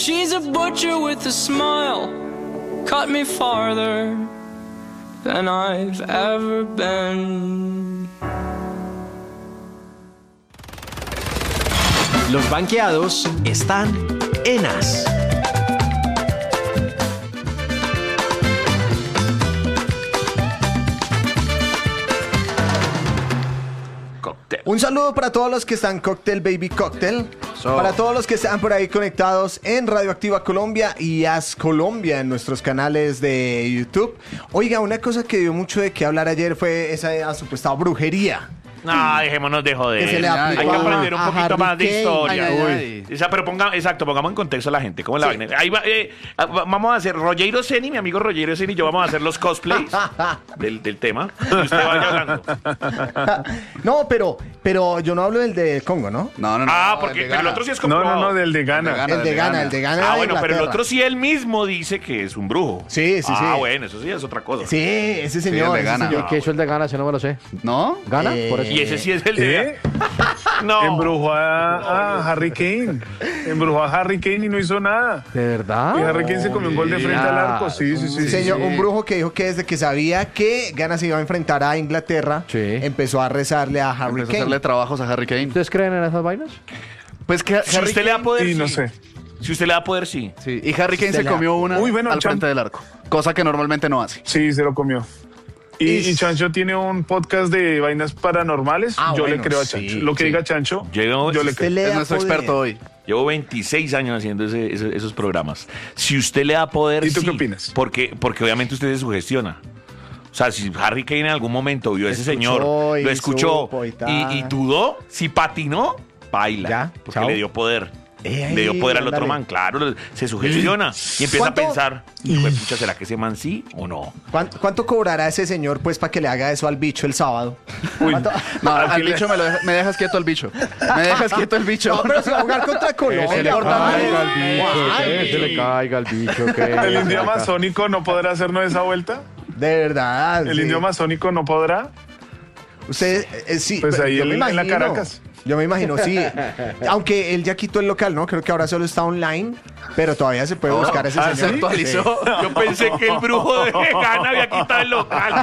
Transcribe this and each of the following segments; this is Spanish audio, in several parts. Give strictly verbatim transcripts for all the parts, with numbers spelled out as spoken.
She's a butcher with a smile, cut me farther than I've ever been. Los banqueados están en As. Un saludo para todos los que están Cocktail Baby Cocktail. So. Para todos los que están por ahí conectados en Radioactiva Colombia y As Colombia en nuestros canales de YouTube. Oiga, una cosa que dio mucho de qué hablar ayer fue esa supuesta brujería. No, dejémonos de joder. Que se le Hay que aplicó aprender un a poquito Harry más de Kane. historia. Ay, ay, Uy. ay. O sea, pero ponga, exacto, pongamos en contexto a la gente. ¿Cómo es la vaina? Ahí va, eh, vamos a hacer Rogero Ceni, mi amigo Rogero Ceni y yo vamos a hacer los cosplays del, del tema. Y usted vaya hablando. No, pero, pero yo no hablo del de Congo, ¿no? No, no, no. Ah, no, porque el de pero el Ghana. otro sí es No, comprobado. no, no, del de Ghana. Ghana. El de Ghana, el de Ghana. Ah, de bueno, pero el Inglaterra. otro sí él mismo dice que es un brujo. Sí, sí, sí. Ah, bueno, eso sí es otra cosa. Sí, ese señor. el de ese Ghana. señor. ¿Qué hizo el de Ghana? Ese no me lo sé. ¿No? ¿Gana? Eh, Por eso. Y ese sí es el de... ¿Eh? No. Embrujó a, a Harry Kane. Embrujó a Harry Kane y no hizo nada. ¿De verdad? Y Harry Kane se comió un gol de frente al arco. Sí, sí, Sí, sí. señor, sí. un brujo que dijo que desde que sabía que Ghana se iba a enfrentar a Inglaterra, Sí. empezó a rezarle a Harry Empezó a Kane. hacerle trabajos a Harry Kane. ¿Ustedes creen en esas vainas? Pues que Si Harry usted le da poder, Y sí. no sé. Si usted le da poder, sí. Sí, y Harry Kane Se se le- comió una Uy, bueno, al Chan- frente del arco. Cosa que normalmente no hace. Sí, se lo comió. Y, y Chancho tiene un podcast de vainas paranormales. Ah, yo bueno, le creo a sí, Chancho. Lo que sí. diga Chancho, Llegó- yo le Usted creo. le Es da nuestro poder. experto hoy. Llevo veintiséis años haciendo ese- ese- esos programas. Si usted le da poder, ¿Y tú sí, qué opinas? Porque, porque obviamente usted se sugestiona. O sea, si Harry Kane en algún momento vio a ese Escuchó señor, y lo escuchó supo y y, tal. y dudó, si patinó, baila. Ya, porque chao. le dio poder. Ey, le dio poder al otro ándale. man, claro, se sugestiona y empieza ¿Cuánto? a pensar, hijo de pucha, ¿será que ese man sí o no? ¿Cuánto, cuánto cobrará ese señor pues para que le haga eso al bicho el sábado? ¿Cuánto? No, Al al fin le- bicho me, lo deja- me dejas quieto el bicho. Me dejas quieto el bicho. No, pero si va a jugar contra Que se Colombia. le Jordan. caiga el bicho, Ay. que se le caiga el bicho. Que El indio amazónico no podrá hacernos esa vuelta. De verdad. El sí. indio amazónico no podrá. Usted, eh, sí. Pues pero ahí yo en- me en la imagino. Caracas. Yo me imagino, sí. Aunque él ya quitó el local, ¿no? Creo que ahora solo está online, pero todavía se puede buscar a ese Ah, se señor. actualizó. Yo pensé que el brujo de Ghana había quitado el local.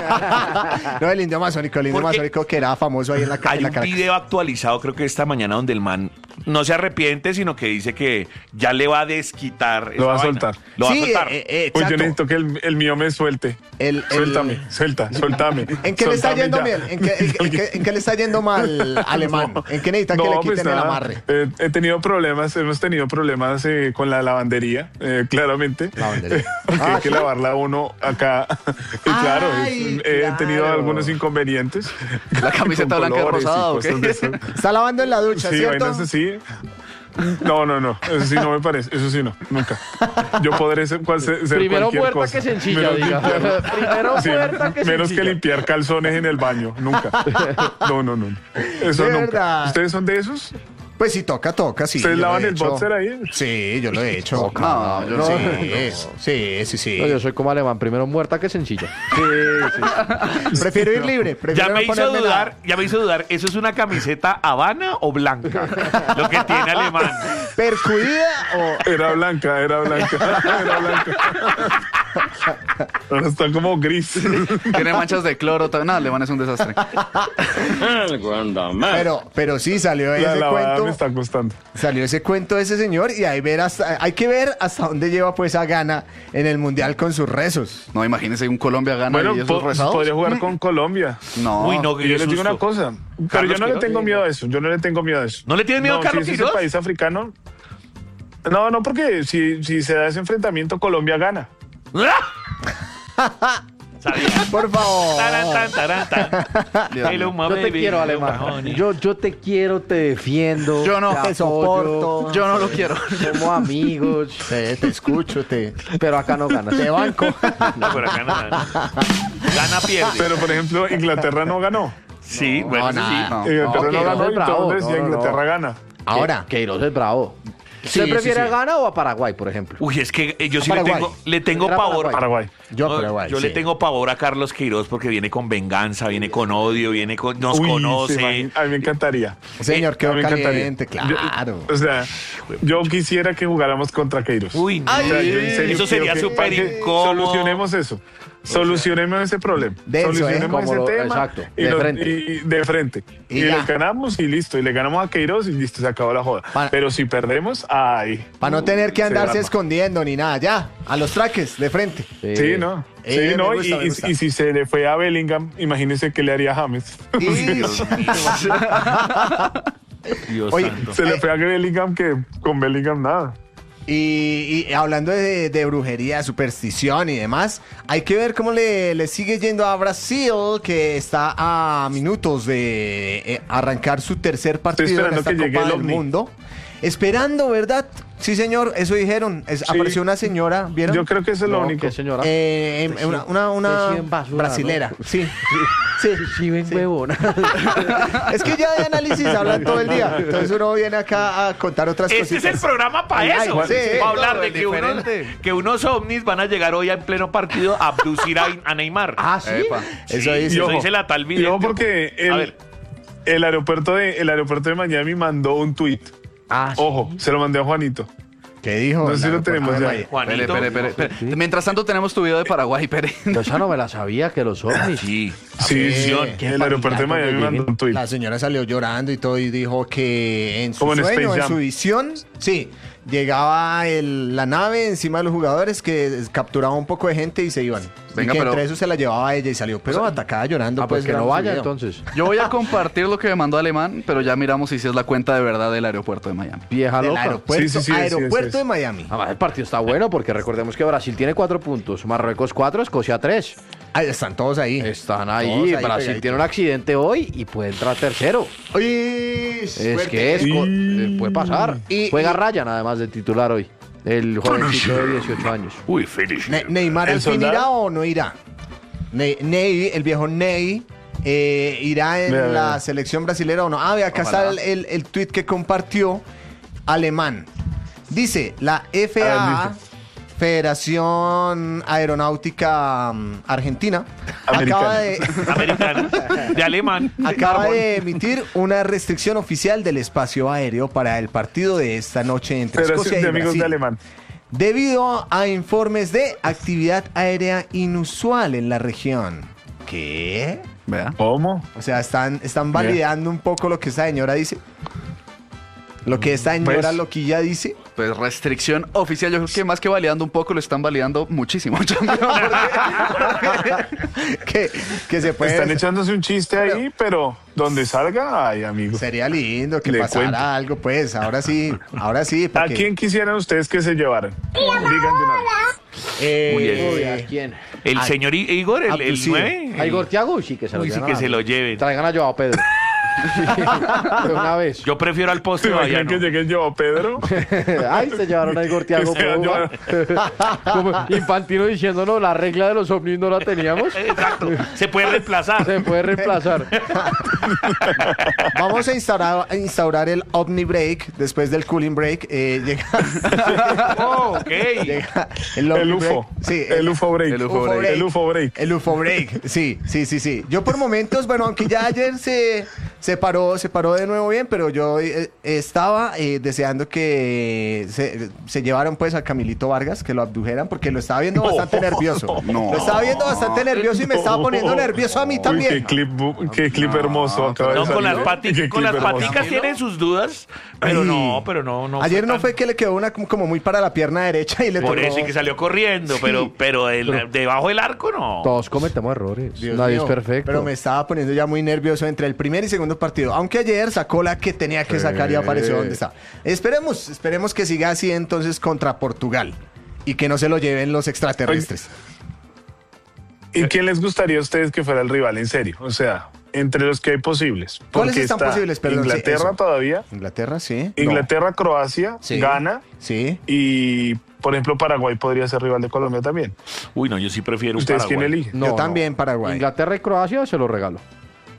No, el indio amazónico, el indio Porque amazónico que era famoso ahí en la, ca- Hay en la un Caracas. video actualizado, creo que esta mañana, donde el man no se arrepiente, sino que dice que ya le va a desquitar. esa Lo va a vaina. soltar. Lo va Sí, a soltar. eh, eh, Uy, yo exacto. necesito que el, el mío me suelte. El- el- Suéltame, suelta, suéltame. ¿En qué le está Suéltame yendo ya. bien? ¿En qué, en qué- en qué- en qué le está yendo mal alemán? ¿En qué necesita que le No, quiten pues el nada, amarre? eh, he tenido problemas, hemos tenido problemas eh, con la lavandería, eh, claramente. Lavandería. Porque Ah, hay que ¿sí? lavarla uno acá. Y claro, Ay, es- he tenido claro. algunos inconvenientes. ¿La camiseta Con blanca y colores rosada o qué? cosas de eso. Está lavando en la ducha, Sí, ¿cierto? vainas así. No, no, no. Eso sí no me parece. Eso sí no. Nunca. Yo podré ser, cual- ser Primero cualquier muerta cosa. que sencilla, Menos diga. limpiar- Primero Sí, muerta que menos sencilla. que limpiar calzones en el baño. Nunca. No, no, no. Eso De nunca. verdad. ¿Ustedes son de esos? Pues sí, toca, toca, sí. ¿Ustedes yo lo lavan he el hecho. boxer ahí? Sí, yo lo he hecho. No, yo no. sí, sí, sí, sí. No, yo soy como alemán, primero muerta que sencilla. Sí, sí. Prefiero ir libre. Prefiero Ya me no hizo ponerme dudar, nada. ya me hizo dudar, ¿eso es una camiseta Habana o blanca? Lo que tiene alemán. ¿Percudida o...? Era blanca, era blanca. Era blanca. Ahora está como gris. Tiene manchas de cloro. No, alemán es un desastre. Pero, pero sí, salió La ese lavada cuento. me está costando. Salió ese cuento de ese señor y ahí ver hasta, hay que ver hasta dónde lleva pues a Ghana en el mundial con sus rezos. No, imagínense un Colombia gana Bueno, y esos po- rezados. podría jugar con Colombia. No. Uy, no, Y qué yo les digo susto. una cosa. Pero Carlos yo no le Quiroz. tengo miedo a eso. Yo no le tengo miedo a eso. ¿No le tienes miedo a No, Carlos si es Quiroz? ese país africano. No, no, porque si, si se da ese enfrentamiento, Colombia gana. ¿Sabía? Por favor. Tarán, tan, tarán, tan. Dios Hello, mío. my Yo te baby, quiero, hello, alemán. honey. Yo, yo te quiero, te defiendo. Yo no. te Te soporto. apoyo. Yo no lo quiero. Somos amigos. Te, te escucho, te, Pero acá no ganas. te banco. No, pero acá no gana. Gana, pierde. Pero, por ejemplo, Inglaterra no ganó. Sí, bueno, eso sí. No. Inglaterra no, Queiroz ganó es y bravo. todo el mundo decía No, no, no. Inglaterra gana. Ahora, Queiroz es bravo. ¿Usted Sí, prefiere sí, a sí. Ghana o a Paraguay, por ejemplo? Uy, es que eh, yo sí le Paraguay. tengo, le tengo Era pavor. Paraguay. Yo, No, Paraguay, yo sí. le tengo pavor a Carlos Queiroz porque viene con venganza, viene con odio, viene con, nos Uy, conoce. sí, man, a mí me encantaría. Señor, A quedó mí me encantaría. caliente, claro. Yo- o sea, yo quisiera que jugáramos contra Queiroz. Uy, no. O sea, yo en serio eso quiero sería que- súper para que incómodo. Solucionemos eso. Solucionemos ese problema. Denso, ¿eh? Solucionemos Como ese lo- tema. exacto, y de lo- frente. Y, de frente. Y Y, ya. les ganamos y listo. Y le ganamos a Queiroz y listo, se acabó la joda. Pa- Pero si perdemos, ay. Para no tener que Se andarse arma. escondiendo ni nada, ya, a los traques, de frente. Sí, ¿no? Eh, Sí, me ¿no? gusta, y, me y- gusta. y si se le fue a Bellingham, imagínese qué le haría a James. Y- Dios Oye, santo. Se le fue a Bellingham que con Bellingham nada. Y, y hablando de, de brujería, superstición y demás, hay que ver cómo le, le sigue yendo a Brasil, que está a minutos de eh, arrancar su tercer partido en esperando esta que llegue Copa el del ovni. Mundo. Esperando, ¿verdad? Sí, señor, eso dijeron. Es- Sí. Apareció una señora, ¿vieron? Yo creo que eso es lo No, único. ¿qué, señora? Eh, em, una una, una Usted sí en basura, brasilera, ¿no? sí. Sí, Sí, ven, huevona. es que ya de análisis hablan todo el día. Entonces uno viene acá a contar otras Este cositas. es el programa para Ay, eso. sí, para hablar todo de es que, unos, diferente. que unos ovnis van a llegar hoy en pleno partido a abducir a, a Neymar. Ah, sí. Epa. Eso Sí, dice. eso ojo, dice la tal Y video. ojo porque A el, ver. el, aeropuerto de, el aeropuerto de Miami mandó un tuit. Ah, sí. Ojo, se lo mandé a Juanito. ¿Qué dijo? No sé si el lo aeropuerto tenemos de ya. Miami? Juanito. Pere, pere, pere, pere. Mientras tanto tenemos tu video de Paraguay, Pere. Yo esa no me la sabía, que los ovnis. Sí. Sí, sí. ¿Qué El aeropuerto de familiar Miami donde mandó un tuit. La señora salió llorando y todo y dijo que en su Como en sueño, Space en Jam. su visión, sí, llegaba el- la nave encima de los jugadores que capturaba un poco de gente y se iban. Venga, y que pero- entre eso se la llevaba a ella y salió, pero atacada llorando. Ah, pues que no grabó su vaya video. entonces. Yo voy a compartir lo que me mandó Alemán, pero ya miramos si sí es la cuenta de verdad del aeropuerto de Miami. Vieja Del loca. aeropuerto, Sí, sí, sí, aeropuerto sí, sí. de Miami. Además, el partido está bueno porque recordemos que Brasil tiene cuatro puntos, Marruecos cuatro, Escocia tres. Ahí están todos ahí. Están Todos ahí. ahí Brasil pegaditos. tiene un accidente hoy y puede entrar tercero. Uy, Es suerte. que es, co- Y- eh, puede pasar. y- Juega y- Ryan además de titular hoy. El jovencito de dieciocho años. Uy, feliz. Ne- ¿Neymar ¿El al fin soldado? irá o no irá? Ne- Ney, el viejo Ney, eh, ¿irá en Vea, la vea. selección brasilera o no? Ah, ve, acá Ojalá. está el, el, el tweet que compartió Alemán. Dice, la F A A, ver, Federación Aeronáutica mm, Argentina, acaba de, Americano. De alemán. acaba de emitir una restricción oficial del espacio aéreo para el partido de esta noche entre Escocia Federación y de Amigos Brasil. de Alemán. Debido a informes de actividad aérea inusual en la región. ¿Qué? Vea. ¿Cómo? O sea, están, están validando un poco lo que esta señora dice. Lo que esta señora Pues- loquilla dice. Pues restricción oficial, yo creo que más que validando un poco, lo están validando muchísimo. Que, que se puede. Están echándose un chiste ahí, pero donde salga, ay, amigo. Sería lindo que Le pasara cuento. algo, pues. Ahora sí, ahora sí. ¿A porque, quién quisieran ustedes que se llevaran? Digan de una vez. eh, Uy, el- Uy, ¿a quién? El Ay, señor I- Igor, el, el abducido. nueve. ¿A Igor Thiago? Sí, que se lo Uy, sí, lleven que a- se lo lleven. Traigan a Joao Pedro. De una vez. Yo prefiero al ¿Se poste imaginan Bayano. que llegue yo, Pedro? Ay, se llevaron a Igor Thiago. Que se ¿cómo va? Como Infantino diciéndonos la regla de los ovnis no la teníamos. Exacto. Se puede reemplazar. Se puede reemplazar. Vamos a instaurar, a instaurar el Omni Break después del Cooling Break. eh, llega, Oh, ok. llega el, Omni El U F O. Break. Sí, el U F O break. el U F O break. El U F O break. El U F O Break, sí, sí, sí, sí. Yo por momentos, bueno, aunque ya ayer se, se paró, se paró de nuevo bien, pero yo eh, estaba eh, deseando que se, se llevaran pues a Camilito Vargas, que lo abdujeran, porque lo estaba viendo bastante nervioso. No. Lo estaba viendo bastante nervioso y me estaba poniendo nervioso a mí Uy, también. qué clip, bu- qué clip hermoso acaba de No, con salir, las, ¿eh? pati- Qué con clip las hermoso. paticas tienen sus dudas, pero Ay. no, pero no, no. Ayer no tan- fue que le quedó una como, como muy para la pierna derecha y le Por tocó- eso y que salió corriendo, pero, pero, el- debajo del arco no. Todos cometemos errores. Dios Nadie mío, es perfecto. Pero me estaba poniendo ya muy nervioso entre el primer y segundo partido. Aunque ayer sacó la que tenía que sacar y apareció donde está. Esperemos, esperemos que siga así entonces contra Portugal. Y que no se lo lleven los extraterrestres. ¿Y quién les gustaría a ustedes que fuera el rival? En serio. O sea, entre los que hay posibles. ¿Cuáles Porque están está posibles? Perdón, sí, Inglaterra eso. todavía. Inglaterra, sí. Inglaterra, Croacia, Sí. Ghana. Sí. Y, por ejemplo, Paraguay podría ser rival de Colombia también. Uy, no, yo sí prefiero un ¿Ustedes quién Paraguay. eligen? No, Yo no. también, Paraguay. Inglaterra y Croacia se lo regalo.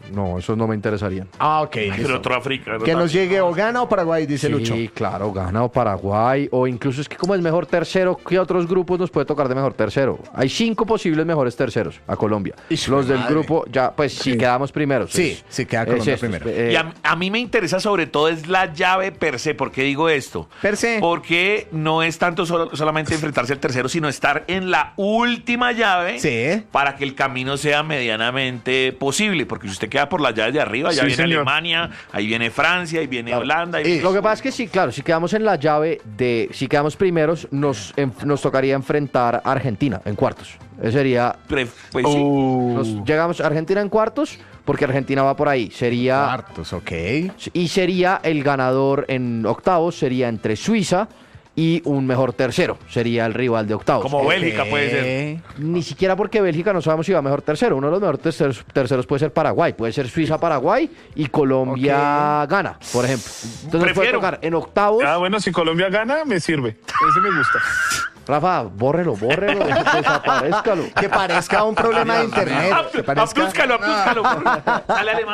No, esos no me interesarían. Ah, ok. Pero listo. otro africano. Que nos llegue o Ghana o Paraguay, dice Lucho. Sí, claro, gana o Paraguay, o incluso es que como es mejor tercero, ¿qué otros grupos nos puede tocar de mejor tercero? Hay cinco posibles mejores terceros a Colombia. Hijo Los de del madre. grupo, ya, pues si quedamos primeros. Sí, es- sí, queda es Colombia esto, primero. eh, Y a, a mí me interesa sobre todo es la llave per se. ¿Por qué digo esto? Per se. Porque no es tanto solo- solamente enfrentarse al tercero, sino estar en la última llave Sí. para que el camino sea medianamente posible. Porque si usted queda por las llaves de arriba, ya Sí, viene señor. Alemania, ahí viene Francia, ahí viene Claro. Holanda. Y- Y... Lo que pasa es que sí, claro, si quedamos en la llave de, si quedamos primeros, nos, en- nos tocaría enfrentar a Argentina en cuartos. Ese sería, Pre- Pues sí. Uh, nos llegamos a Argentina en cuartos, porque Argentina va por ahí. Sería, Cuartos, ok. y sería el ganador en octavos, sería entre Suiza y un mejor tercero, sería el rival de octavos. Como Eh, Bélgica puede ser. Ni siquiera porque Bélgica no sabemos si va mejor tercero. Uno de los mejores terceros, terceros puede ser Paraguay, puede ser Suiza-Paraguay y Colombia-Gana, por ejemplo. Entonces nos puede Prefiero. tocar en octavos. ah, bueno, si Colombia gana, me sirve. Ese me gusta. Rafa, bórrelo, bórrelo, desaparezcalo. Que parezca un problema de internet. Que parezca... Aplúscalo, aplúscalo. Sale alemán.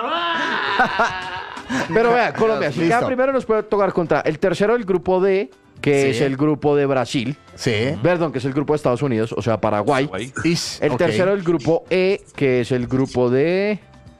¡Ah! Pero vea, Colombia, si Listo. queda primero nos puede tocar contra el tercero del grupo D, que Sí. es el grupo de Brasil. Sí. Perdón, que es el grupo de Estados Unidos, o sea, Paraguay. Guay. Ish, El ok. tercero del grupo E, que es el grupo de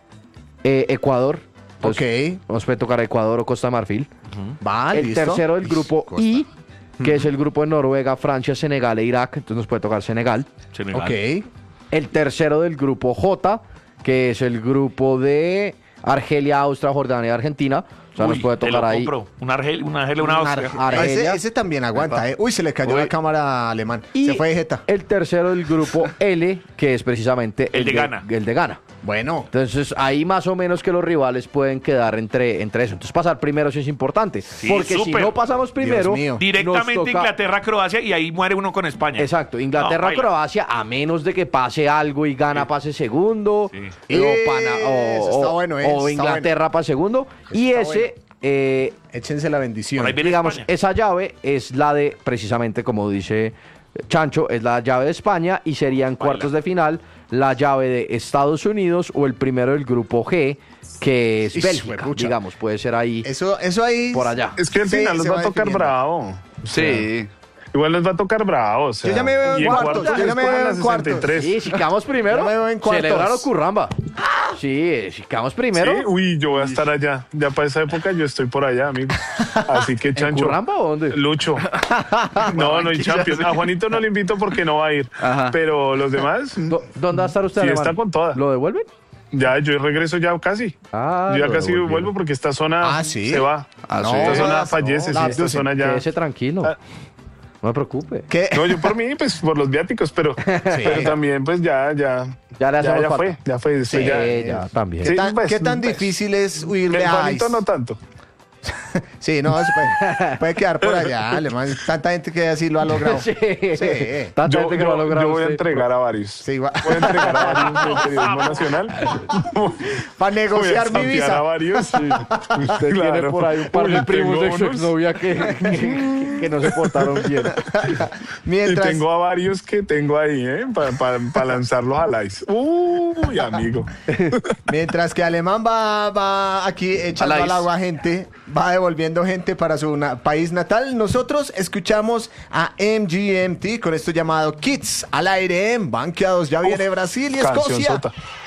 eh, Ecuador. Entonces, Ok. nos puede tocar Ecuador o Costa de Marfil. Va, el listo. tercero del Ish, grupo Costa. I, que es el grupo de Noruega, Francia, Senegal e Irak. Entonces nos puede tocar Senegal. Senegal. Ok. El tercero del grupo J, que es el grupo de Argelia, Austria, Jordania y Argentina. O sea, Uy, nos puede te tocar lo ahí. compro. Un Argel, un Argel, una Austria. Ar- Argelia. Ese, ese también aguanta, ¿eh? Uy, se le cayó Uy. la cámara alemán. Y Se fue de jeta. el tercero del grupo L, que es precisamente El de Ghana. El de Ghana. Bueno. Entonces, ahí más o menos que los rivales pueden quedar entre, entre eso. Entonces, pasar primero sí es importante. porque si súper. no pasamos primero, Dios mío. nos Directamente toca- Inglaterra, Croacia y ahí muere uno con España. Exacto, Inglaterra, No, baila. Croacia, a menos de que pase algo y Ghana pase segundo, Sí. o, Eh, Pana- o- eso está o- bueno, eh, o eso está Inglaterra pase segundo, y está ese, eh, Échense la bendición. Por ahí viene digamos, España. esa llave es la de, precisamente como dice Chancho, es la llave de España y sería en cuartos de final la llave de Estados Unidos o el primero del grupo G, que es Ish, Bélgica, huepucha. digamos, puede ser ahí Eso, eso ahí. por allá. Es que al Sí, final nos se va va a tocar definiendo. bravo. Sí. Igual nos va a tocar bravo. O sea, Yo ya me veo en y cuartos, yo ya es me como veo la en cuartos. sesenta y tres. Sí, si quedamos primero, Yo me veo en cuartos. celebrar o curramba. Sí, si quedamos primero, Sí, uy, yo voy a estar allá. Ya para esa época yo estoy por allá, amigo. Así que, ¿en Chancho. curramba o dónde? Lucho. No, no, en Champions. A Juanito no le invito porque no va a ir. Ajá. Pero los demás, Do- ¿Dónde va a estar usted, Sí, Alemán? está con toda. ¿Lo devuelven? ya yo regreso ya casi. Ah, yo ya lo casi devolvieron. vuelvo porque esta zona Ah, ¿sí? se va. Ah, No, sí. Esta zona no, fallece, no, sí, esta no, zona ya. Quédese tranquilo. Ah. No me preocupe. ¿Qué? No, yo por mí, pues por los viáticos, pero, pero también, pues ya, ya. Ya le hacemos ya, falta. fue, ya fue. Sí, Sí, ya, Eh, ya, también. ¿Qué Sí, tan, pues, qué tan pues. difícil es huir de El Juanito Ice? no tanto. Sí, no, eso puede, puede quedar por allá, alemán. Tanta gente que así lo ha logrado. Sí. Sí. Tanta Yo, gente que yo- lo ha logrado yo voy a usted. entregar a varios. Sí, igual. Voy a entregar a varios del periodismo nacional. Para Voy a negociar mi zapear a visa. varios. Sí. Usted tiene Claro. por ahí un par Uy, de primos de tengo su unos. exnovia que, que, que no se portaron bien. Y Mientras, tengo a varios que tengo ahí, ¿eh? Para lanzarlos al ice. Uy, amigo. mientras que Alemán va, va aquí echando Al al ice. agua gente, va devolviendo gente para su na- país natal, nosotros escuchamos a M G M T con esto llamado Kids al aire en Banqueados. Ya viene Brasil y Escocia. Cancionzota.